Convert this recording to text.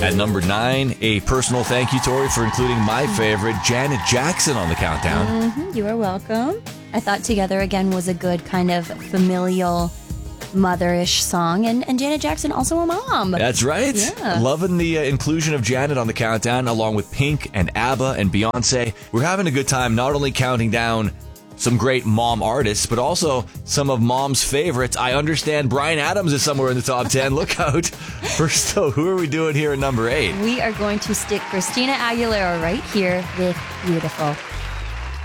At number 9, a personal thank you, Tori, for including my favorite, Janet Jackson, on the countdown. You are welcome. I thought Together Again was a good kind of familial, motherish song, and Janet Jackson also a mom. That's right. Yeah. Loving the inclusion of Janet on the countdown, along with Pink and ABBA and Beyonce. We're having a good time not only counting down some great mom artists, but also some of mom's favorites. I understand Bryan Adams is somewhere in the top 10. Look out. First, though, who are we doing here at number 8? We are going to stick Christina Aguilera right here with Beautiful.